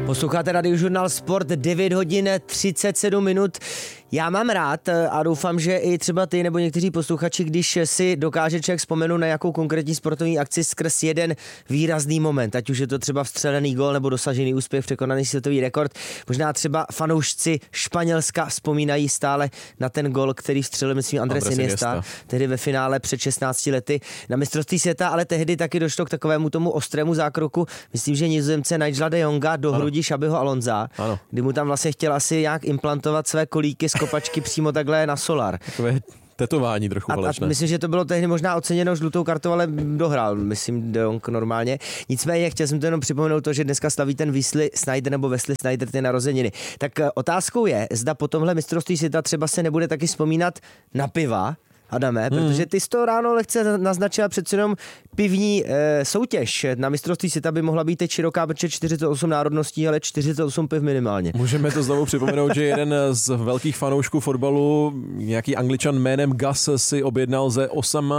Posloucháte Radiožurnál Sport, 9 hodin 37 minut. Já mám rád a doufám, že i třeba ty nebo někteří posluchači, když si dokáže člověk vzpomenout na nějakou konkrétní sportovní akci skrz jeden výrazný moment, ať už je to třeba vstřelený gól nebo dosažený úspěch, překonaný světový rekord. Možná třeba fanoušci Španělska vzpomínají stále na ten gól, který vstřelil, myslím, Andrés Iniesta, tehdy ve finále před 16 lety na mistrovství světa, ale tehdy taky došlo k takovému tomu ostrému zákroku, myslím, že Nizozemce Nigela de Jonga do hrudi Xabiho Alonza, kdy mu tam vlastně chtěl asi nějak implantovat své kolíky z kopačky přímo takhle na solar. Takové tetování trochu falešné. A myslím, že to bylo tehdy možná oceněno žlutou kartou, ale dohrál, myslím, de Jong normálně. Nicméně chtěl jsem to jenom připomenout to, že dneska slaví ten Wesley Sneijder nebo Wesley Sneijder ty narozeniny. Tak otázkou je, zda po tomhle mistrovství světa třeba se nebude taky vzpomínat na piva, Adame, protože ty jsi to ráno lehce naznačila přece jenom pivní soutěž. Na mistrovství světa by mohla být teď široká, protože 48 národností, ale 48 piv minimálně. Můžeme to znovu připomenout, že jeden z velkých fanoušků fotbalu, nějaký Angličan jménem Gus, si objednal ze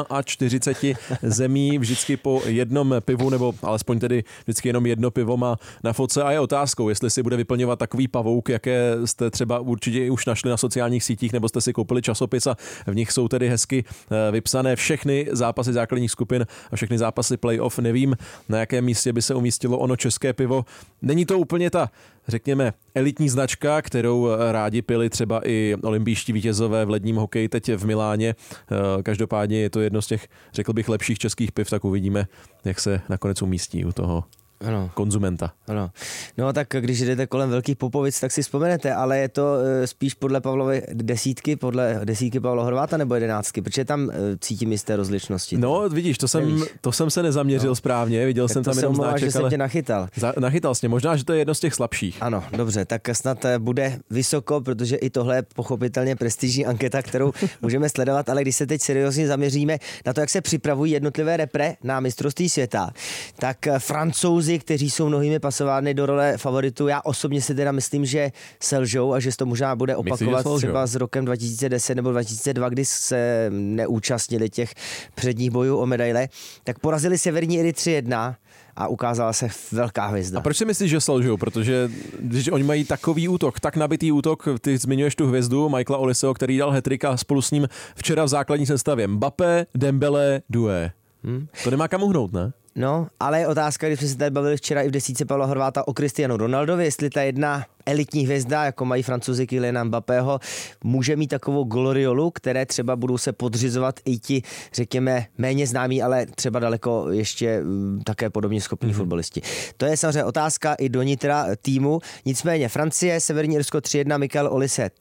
48 zemí vždycky po jednom pivu, nebo alespoň tedy vždycky jenom jedno pivo má na fotce a je otázkou, jestli si bude vyplňovat takový pavouk, jaké jste třeba určitě už našli na sociálních sítích, nebo jste si koupili časopis a v nich jsou tedy hezky vypsané všechny zápasy základních skupin a všechny zápasy playoff. Nevím, na jakém místě by se umístilo ono české pivo. Není to úplně ta, řekněme, elitní značka, kterou rádi pili třeba i olympijští vítězové v ledním hokeji teď v Miláně. Každopádně je to jedno z těch, řekl bych, lepších českých piv, tak uvidíme, jak se nakonec umístí u toho konzumenta. Ano. No tak když jdete kolem Velkých Popovic, tak si vzpomenete, ale je to spíš podle Pavlovy desítky Pavla Horváta nebo 11, protože tam cítím jisté rozličnosti. No vidíš, to jsem se nezaměřil správně, viděl tak jsem tam jenom znáček, že jsem tě nachytal. Nachytal jsi mě, možná, že to je jedno z těch slabších. Ano, dobře, tak snad bude vysoko, protože i tohle je pochopitelně prestižní anketa, kterou můžeme sledovat, ale když se teď seriózně zaměříme na to, jak se připravují jednotlivé repre na mistrovství světa, tak Francouzi, kteří jsou mnohými pasovány do role favoritů. Já osobně si teda myslím, že selžou a že to možná bude opakovat třeba s rokem 2010 nebo 2002, kdy se neúčastnili těch předních bojů o medaile. Tak porazili Severní Iry 3-1 a ukázala se velká hvězda. A proč si myslíš, že selžou? Protože když oni mají takový útok, tak nabitý útok, ty zmiňuješ tu hvězdu Michaela Oliseho, který dal hat-trick a spolu s ním včera v základní sestavě Mbappé, Dembélé, Doué. To nemá kam uhnout, ne? No, ale je otázka, když jsme se tady bavili včera i v desítce Pavla Horváta o Cristiano Ronaldovi, jestli ta jedna elitní hvězda, jako mají Francouzi Kyliana Mbappého, může mít takovou gloriolu, které třeba budou se podřizovat i ti, řekněme, méně známí, ale třeba daleko ještě také podobně schopní fotbalisti. To je samozřejmě otázka i do nitra týmu. Nicméně Francie, Severní Irsko 3-1, Michael Olise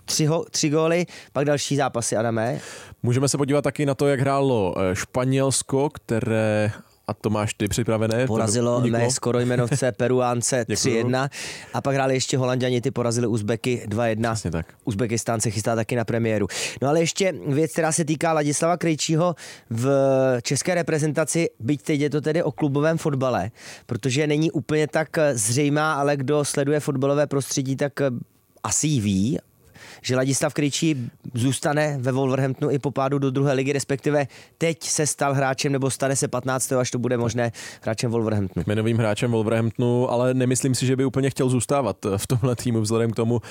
3 góly, pak další zápasy, Adame. Můžeme se podívat taky na to, jak hrálo Španělsko, které, a to máš ty připravené. Porazilo mé skoro jmenovce Peruánce 3-1 a pak hráli ještě Holanďani, ty porazili Uzbeky 2-1. Uzbekistán se chystá taky na premiéru. No ale ještě věc, která se týká Ladislava Krejčího v české reprezentaci, byť teď je to tedy o klubovém fotbale, protože není úplně tak zřejmá, ale kdo sleduje fotbalové prostředí, tak asi jí ví, že Ladislav Krejčí zůstane ve Wolverhamptonu i po pádu do druhé ligy, respektive teď se stal hráčem, nebo stane se 15. až to bude možné hráčem Wolverhamptonu. Jmenovým hráčem Wolverhamptonu, ale nemyslím si, že by úplně chtěl zůstávat v tomhle týmu vzhledem k tomu,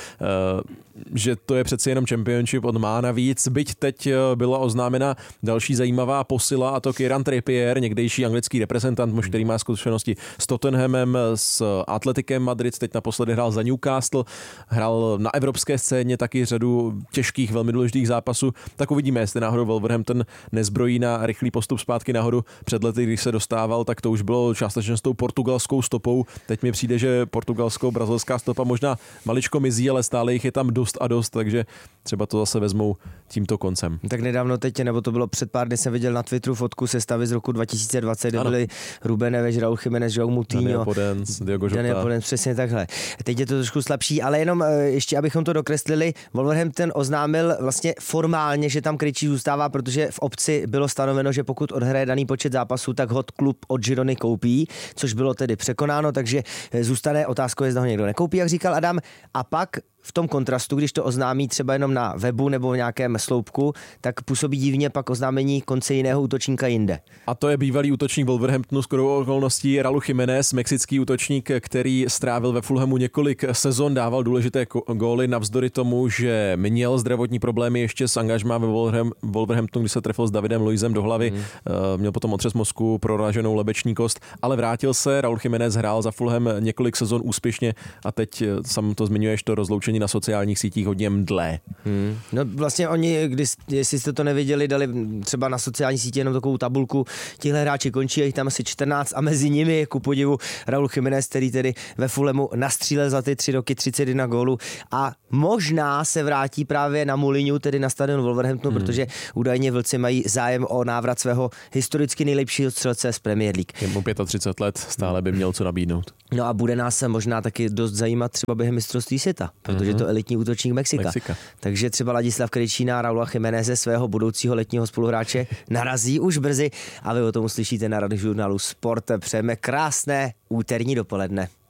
že to je přeci jenom Championship, on má navíc. Byť teď byla oznámena další zajímavá posila, a to Kieran Trippier, někdejší anglický reprezentant, muž, který má zkušenosti s Tottenhamem, s Atletikem Madrid, teď naposledy hrál za Newcastle, hrál na evropské scéně taky řadu těžkých, velmi důležitých zápasů, tak uvidíme, jestli náhodou Wolverhampton nezbrojí na rychlý postup zpátky nahoru. Před lety, když se dostával, tak to už bylo částečně s tou portugalskou stopou. Teď mi přijde, že portugalsko-brazilská stopa možná maličko mizí, ale stále jich je tam dost a dost, takže třeba to zase vezmou tímto koncem. Tak nedávno teď, nebo to bylo před pár dny, jsem viděl na Twitteru fotku sestavy z roku 2020, kde byli Ruben Neves, Raúl Jiménez, João Moutinho, Daniel Podence, přesně takhle. Teď je to trošku slabší, ale jenom ještě, abychom to dokreslili, Wolverhampton oznámil vlastně formálně, že tam Krejčí zůstává, protože v obci bylo stanoveno, že pokud odhraje daný počet zápasů, tak ho klub od Girony koupí, což bylo tedy překonáno, takže zůstane. Otázkou je, zda ho někdo nekoupí, jak říkal Adam. A pak v tom kontrastu, když to oznámí třeba jenom na webu nebo v nějakém sloupku, tak působí divně pak oznámení konce jiného útočníka jinde. A to je bývalý útočník Wolverhamptonu, skoro okolností Raúl Jiménez, mexický útočník, který strávil ve Fulhamu několik sezon, dával důležité góly navzdory tomu, že měl zdravotní problémy ještě s angažmá ve Wolverhamptonu, kdy se trefil s Davidem Luizem do hlavy, měl potom otřes mozku, proraženou lebeční kost, ale vrátil se. Raúl Jiménez hrál za Fulham několik sezon úspěšně a teď sam to zmiňuješ, to rozloučení na sociálních sítích hodně mdlé. No vlastně oni, jestli jste to neviděli, dali třeba na sociální sítě jenom takovou tabulku, tihle hráči končí, jich tam asi 14 a mezi nimi je ku podivu Raúl Jiménez, který tedy ve Fulhamu nastřílel za ty 3 roky 31 gólů a možná se vrátí právě na Molineux, tedy na stadion Wolverhamptonu, protože údajně Vlci mají zájem o návrat svého historicky nejlepšího střelce z Premier League. Je mu 35 let, stále by měl co nabídnout. No a bude nás možná taky dost zajímat třeba během mistrovství světa, protože to elitní útočník Mexika. Takže třeba Ladislav Krejčí Raúla Jiméneze, svého budoucího letního spoluhráče, narazí už brzy a vy o tom uslyšíte na Radiožurnálu Sport. Přejeme krásné úterní dopoledne.